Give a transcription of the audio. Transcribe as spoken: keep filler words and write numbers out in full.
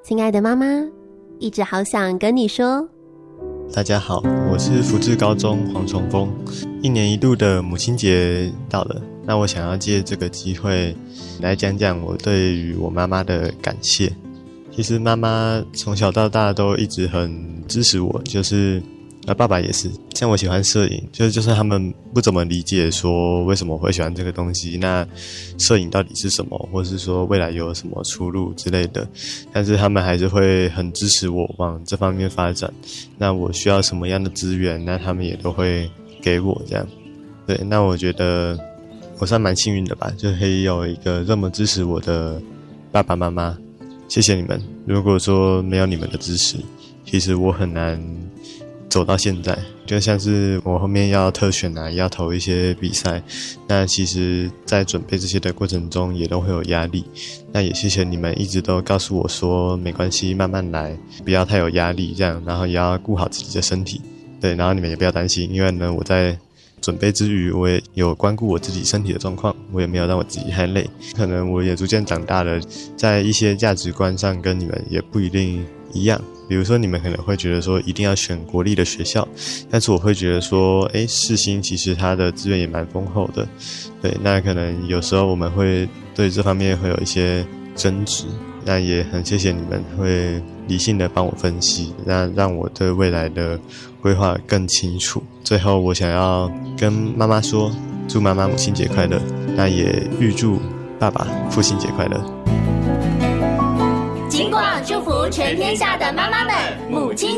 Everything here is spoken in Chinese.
亲爱的妈妈，一直好想跟你说。 大家好，我是福智高中黄崇峰。一年一度的母亲节到了，那我想要借这个机会来讲讲我对于我妈妈的感谢。其实妈妈从小到大都一直很支持我，就是呃，爸爸也是。像我喜欢摄影，就是就算他们不怎么理解说为什么我会喜欢这个东西，那摄影到底是什么，或是说未来有什么出路之类的，但是他们还是会很支持我往这方面发展。那我需要什么样的资源，那他们也都会给我这样。对，那我觉得我算蛮幸运的吧，就可以有一个这么支持我的爸爸妈妈。谢谢你们，如果说没有你们的支持，其实我很难走到现在。就像是我后面要特选啊，要投一些比赛，那其实在准备这些的过程中也都会有压力。那也谢谢你们一直都告诉我说没关系，慢慢来，不要太有压力这样，然后也要顾好自己的身体。对，然后你们也不要担心，因为呢我在准备之余，我也有关顾我自己身体的状况，我也没有让我自己太累。可能我也逐渐长大了，在一些价值观上跟你们也不一定一样。比如说你们可能会觉得说一定要选国立的学校，但是我会觉得说诶，世新其实它的资源也蛮丰厚的。对，那可能有时候我们会对这方面会有一些争执，那也很谢谢你们会理性的帮我分析，那让我对未来的规划更清楚。最后我想要跟妈妈说，祝妈妈母亲节快乐，那也预祝爸爸父亲节快乐。 金广祝福全天下的妈妈们母亲